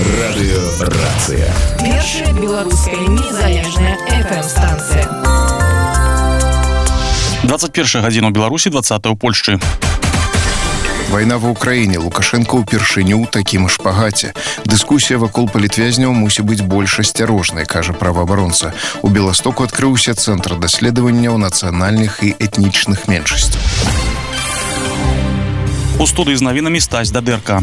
Радыёрацыя. Першая беларуская незалежная FM-станцыя. 21 гадзіна ў Беларусі, 20 ў Польшчы. Вайна ва ўкраіне. Лукашенко ўпершыню ў такім шпагаце. Дыскусія вакол палітвязняў мусіць быць больш асцярожнай, кажа праваабаронца. У Беластоку адкрыўся цэнтр даследаванняў нацыянальных і этнічных меншасцяў. У студыі з навінамі Стась Дадэрка.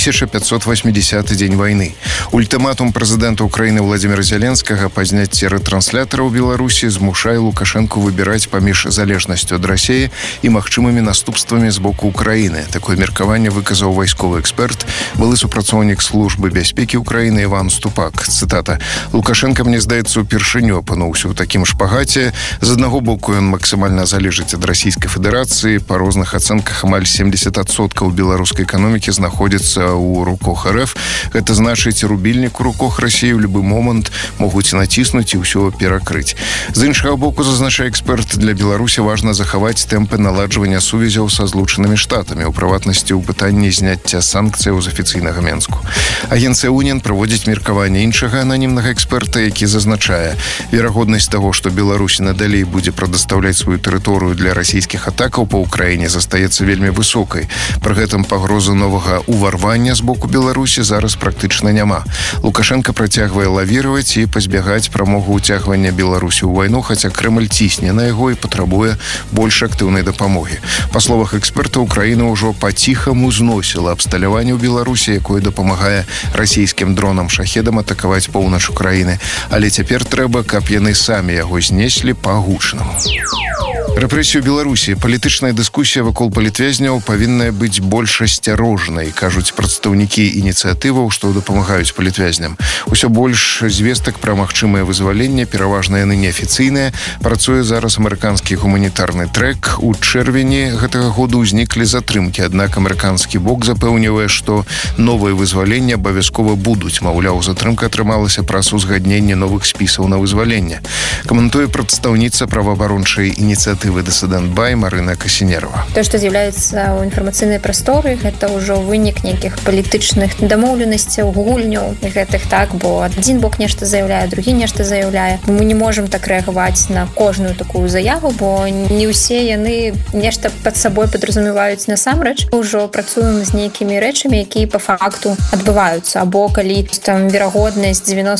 1580 дзень вайны. Ультыматум прэзідэнта Украіны Владзіміра Зяленскага па зняцці рэтранслятораў Беларусі змушае Лукашэнку выбіраць паміж залежнасцю ад Расіі і магчымымі наступствамі з боку Украіны. Такое меркаванне выказаў вайсковы эксперт, былы супрацоўнік службы бяспекі Украіны Іван Ступак. Цытата: «Лукашенко, мне здаецца, упершыню апынуўся ў такім шпагаце. З аднаго боку, ён максімальна залежыць ад Расійскай Федэрацыі. Па розных ацэнках амаль 70% беларускай эканомікі знаходзіцца ў руках РФ. Гэта значыць, рубільнік у руках Расіі ў любы момант могуць націснуць і ўсё перакрыць. З іншага боку, зазначае эксперт, для Беларусі важна захаваць тэмпы наладжвання сувязяў са Злучанымі Штатамі, у прыватнасці ў пытанні зняцця санкцыяў з афіцыйнага Менску. Агенцыя УН праводзіць меркаванне іншага ананімнага эксперта, які зазначае, верагоднасць таго, што Беларусь надалей будзе прадастаўляць сваю тэрыторыю для расійскіх атакаў па Ўкраіне, застаецца вельмі высокай. Пры гэтым пагрозы новага уварвання з боку Беларусі зараз практычна няма. Лукашенко працягвае лавіраваць і пазбягаць прамогу ўцягвання Беларусі ў вайну, хаця Крэмль цісне на яго і патрабуе больш актыўнай дапамогі. Па словах эксперта, Украіна ўжо па-ціхаму зносіла абсталяванне ў Беларусі, якое дапамагае расійскім дронам-шахедам атакаваць поўнач Украіны. Але цяпер трэба, каб яны самі яго знеслі па-гучнаму. Рэпрэсію Беларусі. Палітычная дыскусія вакол палітвязняў павінна быць больш асцярожнай, кажуць прадстаўнікі ініцыятываў, што дапамагаюць палітвязням. Усё больш звестак пра магчымае вызваленне, пераважна яны неафіцыйныя. Працуе зараз амерыканскі гуманітарны трэк. У чэрвені гэтага году ўзніклі затрымкі, аднак амерыканскі бок запэўнівае, што новыя вызваленні абавязкова будуць. Маўляў, затрымка атрымалася праз узгадненне новых спісаў на вызваленне. Каментуе прадстаўніца праваабарончай ініцыятывы «Дысsident Бай» Марына Касінерова. То, што з'яўляецца ў інфармацыйнай прасторы, гэта ўжо вынік нейкіх палітычных дамоўленасцяў, гульняў гэтых, так, бо адзін бок нешта заяўляе, другі нешта заяўляе. Мы не можам так рэагаваць на кожную такую заяву, бо не ўсе яны нешта пад сабой падразумеваюць насамрэч. Ужо працуем з нейкімі рэчамі, якія па факту адбываюцца. Або калі там верагоднасць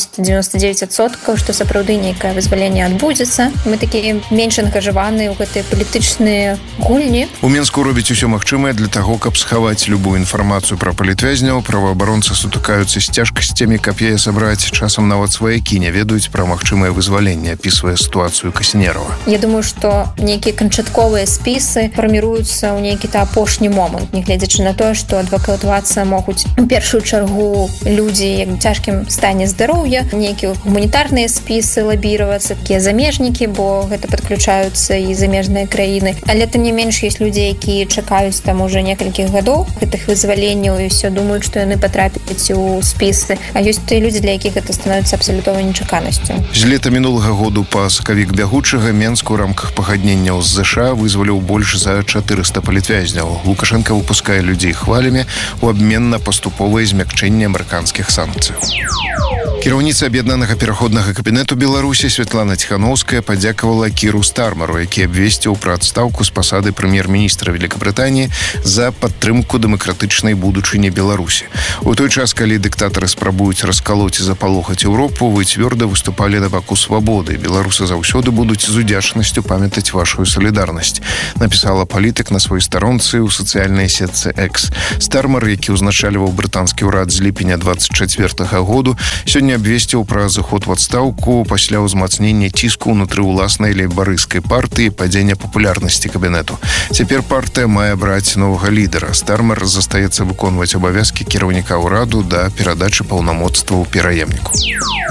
90-99%, што сапраўды нейкае вызваленне адбудзецца, мы такія менш ангажаваныя ў гэтыя палітычныя гульні. У Менску робіць усё магчымае для таго, каб схаваць любую інфармацыю пра палітвязняў. Праваабаронцы сутыкаюцца з цяжкасцямі, каб яе сабраць. Часам нават сваякі не ведаюць пра магчымае вызваленне, апісвае сітуацыю Касінерова. Я думаю, што нейкія канчатковыя спісы фарміруюцца ў нейкі апошні момант, нягледзячы на тое, што адвакатавацца могуць у першую чаргу людзі як цяжкім стане здароўя, нейкія гуманітарныя спісы лабіравацца, такія замежнікі, бо гэта падключаюцца і замежныя краіны. Але тым не менш ёсць людзі, якія чакаюць там уже некалькіх гадоў гэтых вызваленняў і ўсё думаюць, што яны патрапяць у спісы. А ёсць тыя людзі, для якіх гэта становіцца абсалютнай нечаканасцю. З лета мінулага году па сакавік бягучага Менску ў рамках пагадненняў з ЗША вызваліў больш за 400 палітвязняў. Лукашенко выпускае людзей хвалямі у абмен на паступовае змякчэнне амерыканскіх санкцыяў. Кіраўніца аб'яднанага пераходнага кабінету Беларусі Святлана Ціхановская падзякавала Кіру Стармеру, які абвесціў пра адстаўку з пасады прэм'ер-міністра Великабрытаніі за падтрымку дэмакратычнай будучыні Беларусі. У той час, калі дыктатары спрабуюць раскалоць і запалохаць Еўропу, вы цвёрда выступалі на баку свабоды. Беларусы заўсёды будуць з удзячнасцю памятаць вашу салідарнасць, напісала палітык на сваёй старонцы ў сацыяльнай сетцы X. Стармер, які ўзначальваў брытанскі ўрад з ліпеня 24 году, сёння абвесціў пра зыход у адстаўку пасля ўзмацнення ціску ўнутры ўласнай лейбарысцкай партыі, падзення папулярнасці кабінету. Цяпер партыя мае браць новага лідара. Стармер застаецца выконваць абавязкі кіраўніка ўраду да перадачы паўнамоцтваў пераемніку.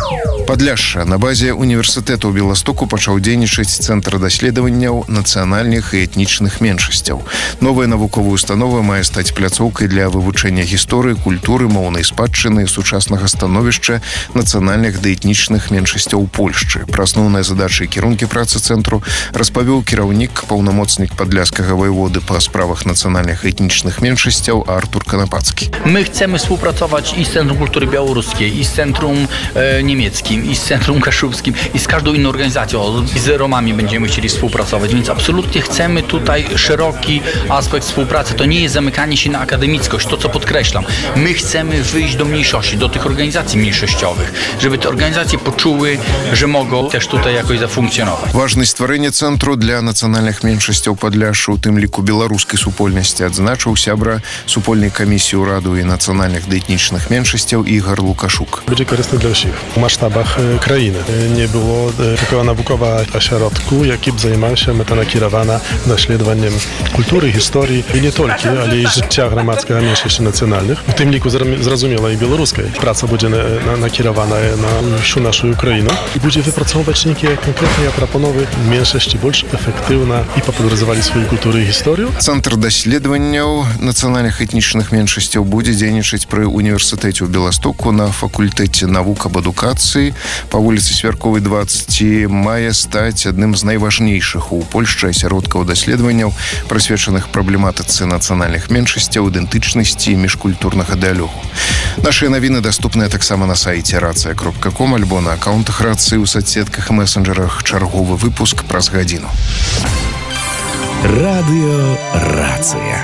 Падляшша. На базе універсітэту ў Беластоку пачаў дзейнічаць цэнтр даследаванняў нацыянальных і этнічных меншасцяў. Новая навуковая установа мае стаць пляцоўкай для вывучэння гісторыі, культуры, моўнай спадчыны і сучаснага становішча нацыянальных ды этнічных меншасцяў Польшчы. Пра асноўныя задачы і кірункі працы цэнтру распавёў кіраўнік, паўнамоцнік падляшскага воеводы па справах нацыянальных і этнічных меншасцяў Артур Канапацкі. My chcemy współpracować i z Centrum Kultury Białoruskiej, i z Centrum Niemieckim, i z Centrum Kaszubskim, i z każdą inną organizacją. I z Romami będziemy chcieli współpracować, więc absolutnie chcemy tutaj szeroki aspekt współpracy. To nie jest zamykanie się na akademickość, to co podkreślam. My chcemy wyjść do mniejszości, do tych organizacji mniejszościowych, żeby te organizacje poczuły, że mogą też tutaj jakoś zafunkcjonować. Важнасць стварэння цэнтру для нацыянальных меншасцяў Падляшша, у тым ліку беларускай супольнасці, адзначыў сябра супольнай камісіі ўраду і нацыянальных ды этнічных меншасцяў Ігор Лукашук. Będzie korzystny dla wszystkich w masштабах krainy. Nie było takiego naukowa ośrodku, jaki by zajmował się metanakierowana naśladowaniem kultury, historii i nie tylko, ale i życia gromadzkiego mniejszości nacjonalnych. W tym liku zrozumiała i białoruskiej. Praca będzie nakierowana na всю naszą Ukrainę i będzie wypracować czynniki konkretnie proponowy mniejszości больше efektywna i popularyzowali swoją kulturę i historię. Цэнтр даследаванняў нацыянальных этнічных меншасцяў будзе дзейнічаць пры універсітэце ў Беластоку на факультэце навук аб адукацыі па вуліцы Свярковай 20 і мае стаць адным з найважнейшых у Польшчы асяродкаў даследаванняў, прысвечаных праблематыцы нацыянальных меншасцяў, ідэнтычнасці і міжкультурнага дыялогу. Нашыя навіны даступныя таксама на сайце racja.com альбо на акаунтах Рацыі ў соцсетках і месенджерах. Чарговы выпуск праз гадзіну. Радыё Рацыя.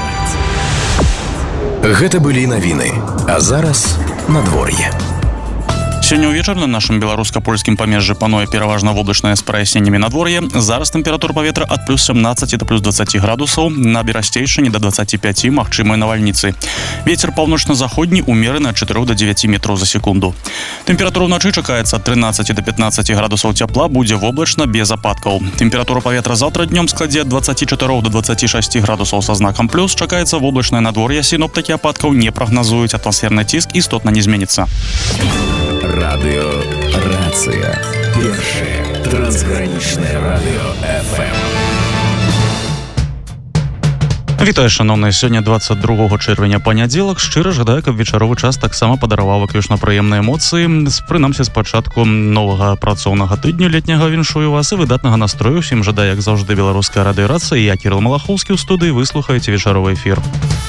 Гэта былі навіны. А зараз надвор'е. Сёння ўвечар на нашым беларуска-польскім памежжы пануе пераважна воблачнае з праясненнямі надвор'е. Зараз тэмпература паветра ад плюс 17 да плюс 20 градусаў, на берасцейшыні да 25 магчымыя навальніцы. Вецер паўночна-заходні умераны ад 4 до 9 метраў за секунду. Тэмпература ўначы чакаецца ад 13 до 15 градусаў цяпла, будзе воблачна без ападкаў. Тэмпература паветра заўтра днём складзе ад 24 до 26 градусаў са знакам плюс. Чакаецца воблачнае надвор'е, сіноптыкі ападкаў не прагназуюць, атмасферны ціск істотна не зменіцца. Радыё Рацыя. Першае трансгранічнае радыё FM. Вітаю, шановныя. Сёння 22 чэрвеня панядзелак. Шчыра жадаю, каб вечаровы час таксама падараваў выключна прыемныя эмоцыі. Прынамсі з пачатку новага працоўнага тыдню летняга віншую вас і выдатнага настрою. Усім жадаю, як заўжды, беларуская радыё Рацыя. Я Кірыл Малахоўскі ў студыі. Вы слухаеце вечаровы эфір.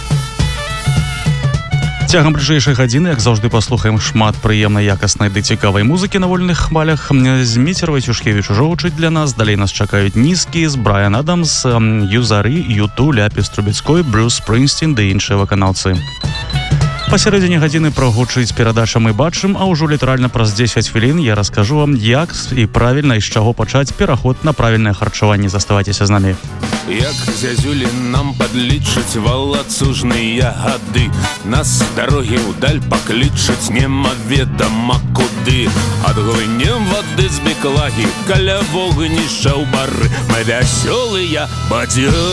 Цягам бліжэйшай гадзіны, як заўжды, паслухаем шмат прыемнай, якаснай ды цікавай музыкі на вольных хвалях. Зміцер Вайцюшкевіч ужо гучыць для нас. Далей нас чакаюць нізкі з Брайан Адамс, Юзары, Юту, Ляпіс Трубецкой, Брюс Спрынгстін ды іншыя выканаўцы. Пасярэдзіне гадзіны прагучыць перадача «Мы бачым», а ўжо літаральна праз 10 хвілін я раскажу вам, як і правільна і з чаго пачаць пераход на правільнае харчаванне. Заставайцеся з намі. Як зязюлі нам падлічаць валацужныя гады, нас дарогі ўдаль паклічаць немаведама куды. Ад глынем вады з беклагі каля вогнішча ў бары мы вясёлыя бадзёры.